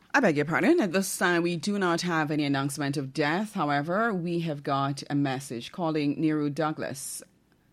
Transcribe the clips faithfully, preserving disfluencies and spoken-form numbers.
I beg your pardon. At this time, we do not have any announcement of death. However, we have got a message calling Nero Douglas,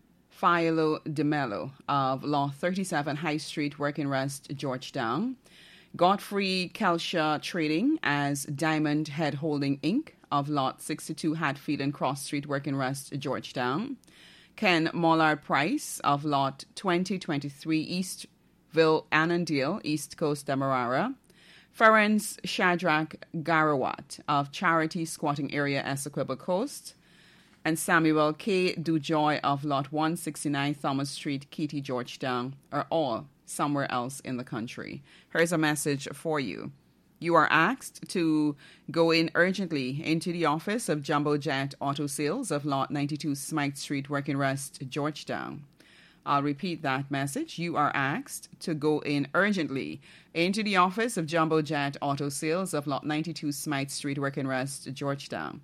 Philo DeMello of Lot thirty-seven High Street, Working Rest, Georgetown. Godfrey Kelshaw Trading as Diamond Head Holding Incorporated of Lot sixty-two Hatfield and Cross Street, Working Rest, Georgetown. Ken Mollard Price of Lot twenty twenty-three Eastville, Annandale, East Coast, Demerara. Ferenc Shadrach Garawat of Charity Squatting Area, Essequibo Coast. And Samuel K. Dujoy of Lot one sixty-nine Thomas Street, Keety, Georgetown, are all somewhere else in the country. Here's a message for you. You are asked to go in urgently into the office of Jumbo Jet Auto Sales of Lot ninety-two Smythe Street, Working Rest, Georgetown. I'll repeat that message. You are asked to go in urgently into the office of Jumbo Jet Auto Sales of Lot ninety-two Smythe Street, Working Rest, Georgetown.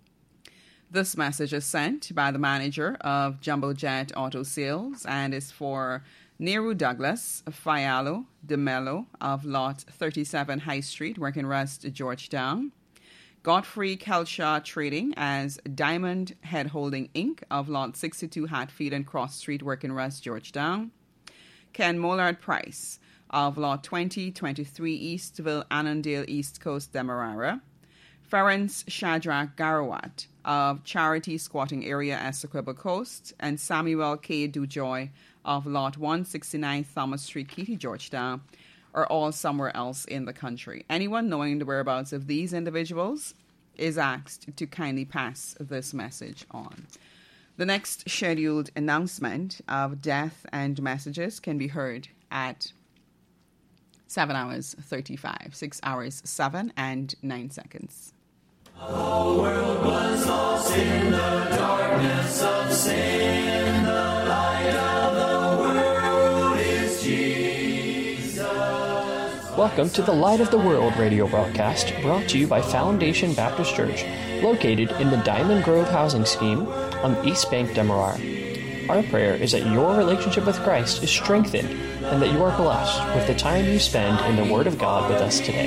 This message is sent by the manager of Jumbo Jet Auto Sales and is for Nero Douglas, Philo DeMello of Lot thirty-seven High Street, Working Rest, Georgetown. Godfrey Kelshaw Trading as Diamond Head Holding Incorporated of Lot sixty-two Hatfield and Cross Street, Working Rest, Georgetown. Ken Mollard Price of Lot twenty twenty-three Eastville, Annandale, East Coast, Demerara. Ferenc Shadrach Garawat of Charity Squatting Area, Essequibo Coast. And Samuel K. Dujoy of Lot one sixty-nine Thomas Street, Keety, Georgetown, are all somewhere else in the country. Anyone knowing the whereabouts of these individuals is asked to kindly pass this message on. The next scheduled announcement of death and messages can be heard at seven hours thirty-five, six hours seven and nine seconds. The world was lost in the darkness of sin. The light of the world is Jesus. Welcome to the Light of the World radio broadcast, brought to you by Foundation Baptist Church, located in the Diamond Grove housing scheme on the East Bank, Demerara. Our prayer is that your relationship with Christ is strengthened and that you are blessed with the time you spend in the Word of God with us today.